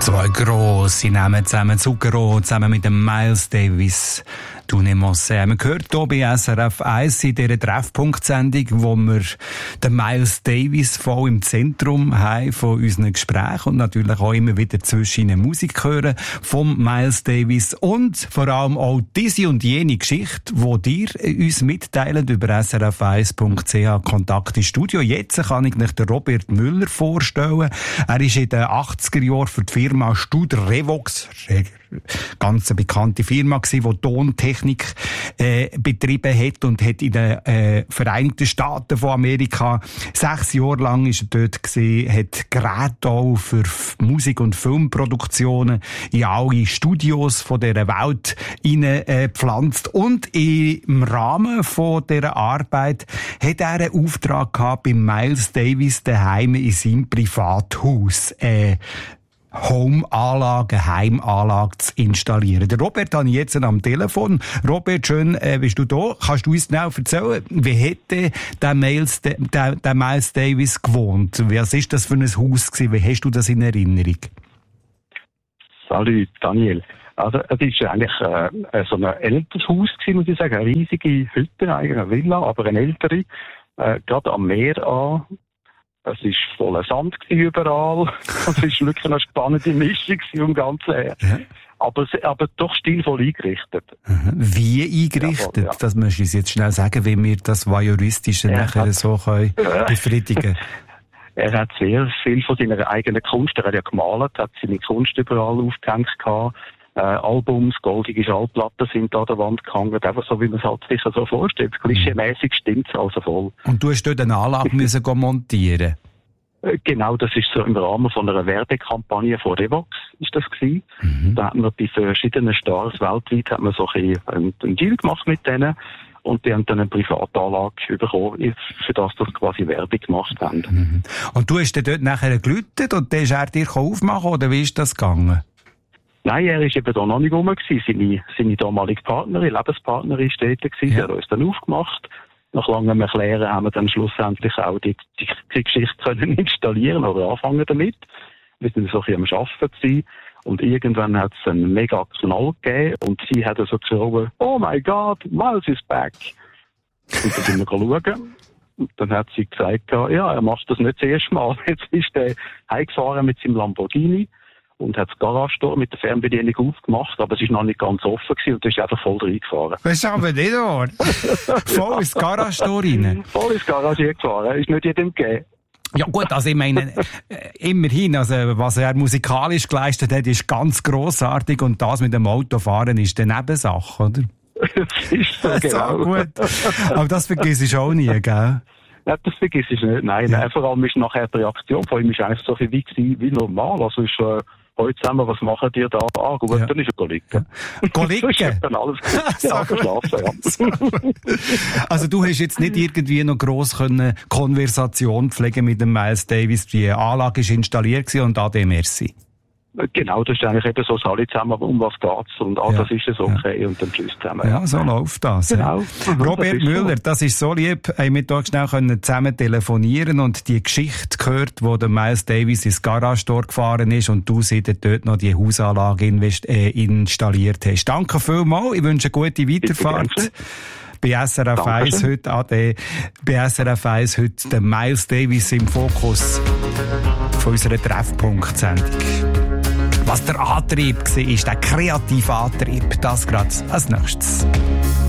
Zwei grosse Namen zusammen, Zucchero, zusammen mit dem Miles Davis. «Tu ne mon sais». Man hört hier bei SRF 1 in dieser Treffpunkt-Sendung, wo wir den Miles Davis voll im Zentrum haben von unseren Gesprächen und natürlich auch immer wieder zwischen ihnen Musik hören vom Miles Davis und vor allem auch diese und jene Geschichte, die dir uns mitteilen über srf1.ch Kontakt ins Studio. Jetzt kann ich nicht den Robert Müller vorstellen. Er ist in den 80er Jahren für die Firma Studer Revox, ganz eine bekannte Firma gewesen, die Tontechnik betrieben hat und hat in den Vereinigten Staaten von Amerika 6 Jahre lang ist er dort gewesen, hat Geräte auch für Musik- und Filmproduktionen in alle Studios von dieser Welt hineingepflanzt und im Rahmen von dieser Arbeit hat er einen Auftrag gehabt bei Miles Davis daheim in seinem Privathaus. Home-Anlage, Heimanlage zu installieren. Der Robert habe ich jetzt am Telefon. Robert, schön bist du da. Kannst du uns genau erzählen, wie hätte der Miles Davis gewohnt? Was ist das für ein Haus gewesen? Wie hast du das in Erinnerung? Salut, Daniel. Also, es ist eigentlich so ein älteres Haus gewesen, muss ich sagen. Eine riesige Hütte, eigentlich eine Villa, aber eine ältere. Gerade am Meer an. Es war voller Sand überall. Es war wirklich eine spannende Mischung um Ganzen her. Ja. Aber doch stilvoll eingerichtet. Wie eingerichtet? Ja. Das musst du uns jetzt schnell sagen, wie wir das Voyeuristische nachher so können befriedigen. Er hat sehr viel von seiner eigenen Kunst, er hat ja gemalt, hat seine Kunst überall aufgehängt gehabt. Albums, goldige Schallplatten sind da an der Wand gehangen, einfach so, wie man es halt sich so vorstellt. Klischee-mäßig stimmt es also voll. Und du hast dort eine Anlage müssen montieren? Genau, das ist so im Rahmen von einer Werbekampagne von Revox, ist das gewesen. Da hat man bei verschiedenen Stars weltweit hat man so einen Deal gemacht mit denen. Und die haben dann eine Privatanlage bekommen, für das quasi Werbung gemacht haben. Und du hast dann dort nachher geläutet und dann ist er dir aufmachen, oder wie ist das gegangen? Nein, er ist eben da noch nicht rum gewesen. Seine damalige Partnerin, Lebenspartnerin, ist dort gewesen. Sie hat uns dann aufgemacht. Nach langem Erklären haben wir dann schlussendlich auch die Geschichte können installieren oder anfangen damit. Wir sind so ein bisschen am Arbeiten gewesen. Und irgendwann hat es einen mega Knall gegeben und sie hat so geschrieben, oh my God, Miles is back. Und dann sind wir schauen. Und dann hat sie gesagt, ja, er macht das nicht das erste Mal. Jetzt ist er heimgefahren mit seinem Lamborghini und hat das Garagentor mit der Fernbedienung aufgemacht, aber es ist noch nicht ganz offen gewesen und er ist einfach voll reingefahren. Was ist aber nicht wahr? Voll ins Garagentor rein? Voll ins Garage gefahren, ist nicht jedem gegeben. Ja gut, also ich meine, immerhin, also was er musikalisch geleistet hat, ist ganz grossartig und das mit dem Autofahren ist eine Nebensache, oder? Das ist so, genau. So gut. Aber das vergiss ich auch nie, gell? Ja, das vergiss ich nicht, nein. Ja. Vor allem ist nachher die Reaktion von ihm ist eigentlich so viel wie normal. Also ist heute zusammen, was machen die da? Ah, gut, ja. Dann ist er liegen. Ja. Liegen? ist dann alles ja, geschlafen, ja. Also du hast jetzt nicht irgendwie noch gross können Konversation pflegen mit dem Miles Davis. Die Anlage ist installiert und ade merci. Genau, das ist eigentlich eben so, alle zusammen, um was geht's und das ist es okay und dann tschüss zusammen. Ja, so läuft das. Genau. Robert das Müller, so. Das ist so lieb, haben wir hier schnell zusammen telefonieren und die Geschichte gehört, wo der Miles Davis ins Garagentor gefahren ist und du dort noch die Hausanlage installiert hast. Danke vielmals, ich wünsche eine gute Weiterfahrt. Bei SRF 1 heute, bei SRF 1 heute der Miles Davis im Fokus von unserer Treffpunkt-Sendung. Was der Antrieb war, der kreative Antrieb, das gerade als nächstes.